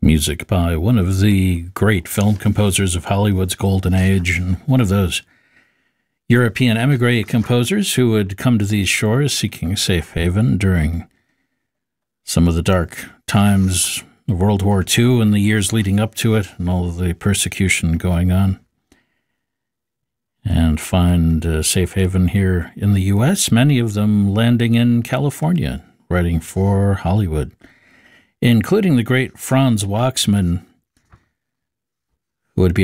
Music by one of the great film composers of Hollywood's golden age, and one of those European emigre composers who would come to these shores seeking a safe haven during some of the dark times of World War II and the years leading up to it and all of the persecution going on, and find a safe haven here in the U.S., many of them landing in California, writing for Hollywood, including the great Franz Waxman, who would be